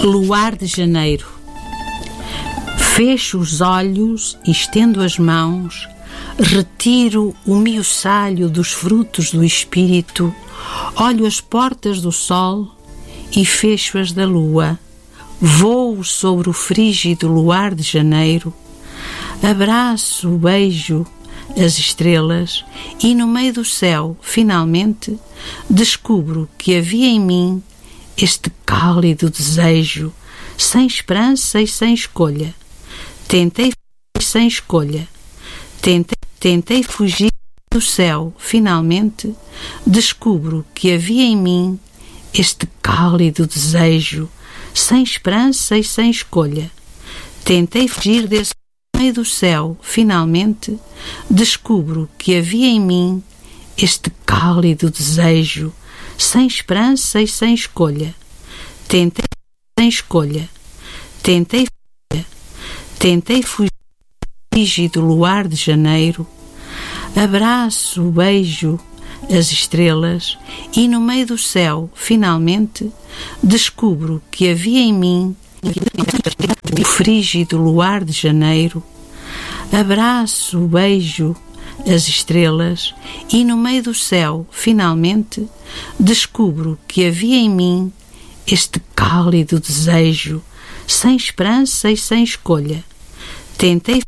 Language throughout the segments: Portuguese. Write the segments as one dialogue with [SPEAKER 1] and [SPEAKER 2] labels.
[SPEAKER 1] Luar de janeiro. Fecho os olhos e estendo as mãos, retiro o miuçalho dos frutos do espírito, olho as portas do sol e fecho-as da lua, voo sobre o frígido luar de janeiro, abraço, beijo as estrelas e no meio do céu, finalmente, descubro que havia em mim este cálido desejo, sem esperança e sem escolha. Tentei sem escolha. Tentei fugir do céu, finalmente, descubro que havia em mim este cálido desejo, sem esperança e sem escolha. Tentei fugir desse meio do céu, finalmente, descubro que havia em mim este cálido desejo, sem esperança e sem escolha. Tentei sem escolha. Tentei fugir do frígido luar de janeiro, abraço, beijo as estrelas e no meio do céu, finalmente, descubro que havia em mim o frígido luar de janeiro, abraço, beijo as estrelas e no meio do céu, finalmente, descubro que havia em mim este cálido desejo, sem esperança e sem escolha. Tentei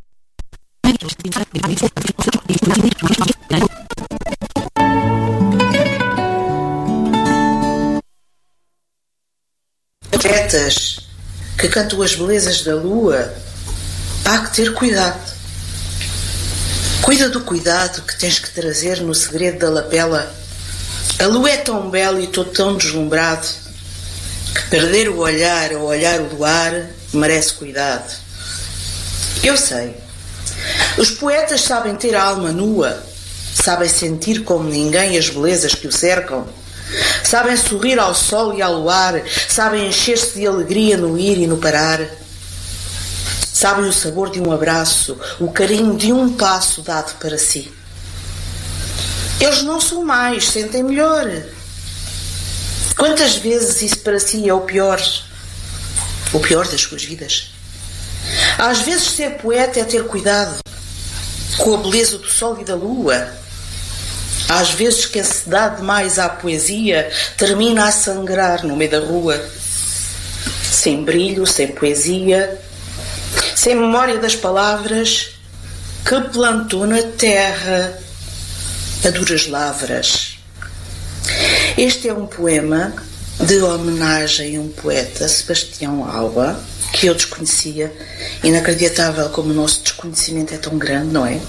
[SPEAKER 2] poetas que cantam as belezas da lua, há que ter cuidado. Cuida do cuidado que tens que trazer no segredo da lapela. A lua é tão bela e estou tão deslumbrado que perder o olhar ao olhar o luar merece cuidado. Eu sei. Os poetas sabem ter a alma nua, sabem sentir como ninguém as belezas que o cercam, sabem sorrir ao sol e ao luar, sabem encher-se de alegria no ir e no parar, sabem o sabor de um abraço, o carinho de um passo dado para si. Eles não são mais, sentem melhor. Quantas vezes isso para si é o pior das suas vidas? Às vezes ser poeta é ter cuidado com a beleza do sol e da lua. Às vezes quem se dá demais à poesia termina a sangrar no meio da rua. Sem brilho, sem poesia, sem memória das palavras que plantou na terra a duras lavras. Este é um poema de homenagem a um poeta, Sebastião Alba, que eu desconhecia. Inacreditável como o nosso desconhecimento é tão grande, não é?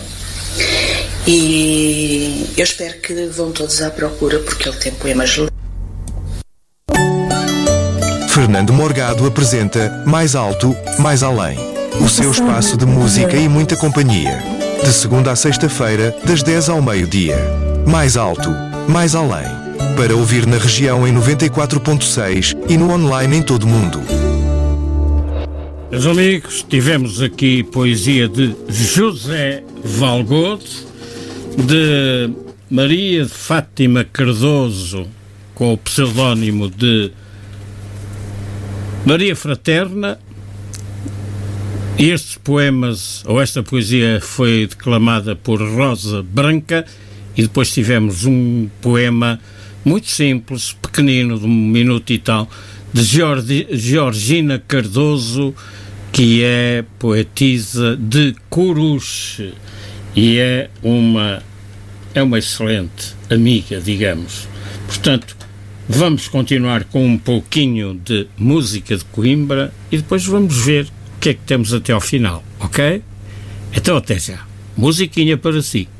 [SPEAKER 2] E eu espero que vão todos à procura, porque ele tem poemas.
[SPEAKER 3] Fernando Morgado apresenta Mais Alto, Mais Além, o seu espaço de música e muita companhia. De segunda a sexta-feira, das 10 ao meio-dia. Mais Alto, Mais Além. Para ouvir na região em 94.6 e no online em todo o mundo.
[SPEAKER 4] Meus amigos, tivemos aqui poesia de José Valgode, de Maria de Fátima Cardoso, com o pseudónimo de Maria Fraterna. Estes poemas, ou esta poesia, foi declamada por Rosa Branca, e depois tivemos um poema muito simples, pequenino, de 1 minuto e tal, de Georgina Cardoso, que é poetisa de Coruche e é uma excelente amiga, digamos. Portanto, vamos continuar com um pouquinho de música de Coimbra e depois vamos ver o que é que temos até ao final, ok? Então até já. Musiquinha para si.